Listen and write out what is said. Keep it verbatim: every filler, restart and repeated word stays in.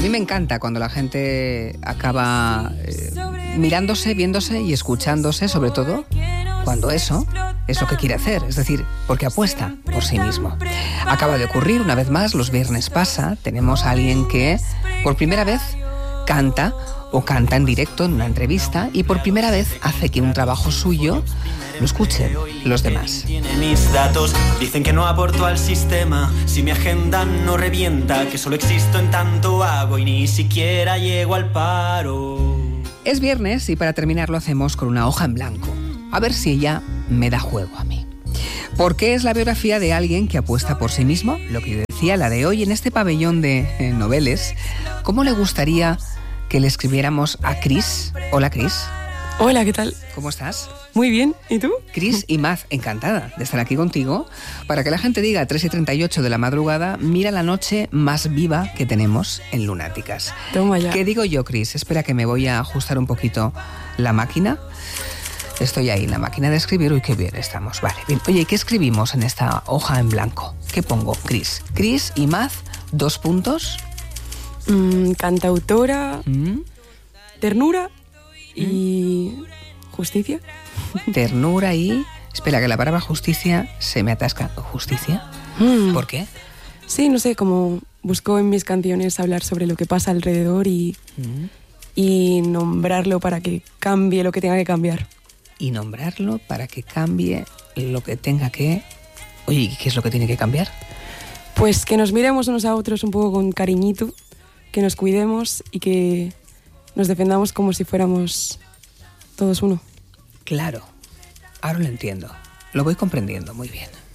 mí me encanta cuando la gente acaba eh, mirándose, viéndose y escuchándose, sobre todo cuando eso es lo que quiere hacer, es decir, porque apuesta por sí mismo. Acaba de ocurrir una vez más, los viernes pasa, tenemos a alguien que por primera vez canta o canta en directo en una entrevista y por primera vez hace que un trabajo suyo lo escuchen los demás. Tiene mis datos, dicen que no aporto al sistema, si mi agenda no revienta, que solo existo en tanto hago y ni siquiera llego al paro. Es viernes y para terminar lo hacemos con una hoja en blanco, a ver si ella me da juego a mí. Porque es la biografía de alguien que apuesta por sí mismo, lo que yo decía, la de hoy en este pabellón de eh, noveles. ¿Cómo le gustaría que le escribiéramos a Cris? Hola, Cris. Hola, ¿qué tal? ¿Cómo estás? Muy bien, ¿y tú? Cris y Maz, encantada de estar aquí contigo para que la gente diga a tres y treinta y ocho de la madrugada, mira la noche más viva que tenemos en Lunáticas. Toma ya. ¿Qué digo yo, Cris? Espera que me voy a ajustar un poquito la máquina. Estoy ahí, la máquina de escribir. Uy, qué bien estamos. Vale, bien. Oye, ¿qué escribimos en esta hoja en blanco? ¿Qué pongo, Cris? Cris y Maz, dos puntos. Mm, cantautora, ¿Mm? ternura y justicia. Ternura y... Espera, que la palabra justicia se me atasca. ¿Justicia? Mm. ¿Por qué? Sí, no sé, como busco en mis canciones hablar sobre lo que pasa alrededor y, ¿Mm? y nombrarlo para que cambie lo que tenga que cambiar. Y nombrarlo para que cambie lo que tenga que... Oye, ¿y qué es lo que tiene que cambiar? Pues que nos miremos unos a otros un poco con cariñito, que nos cuidemos y que nos defendamos como si fuéramos todos uno. Claro, ahora lo entiendo, lo voy comprendiendo muy bien.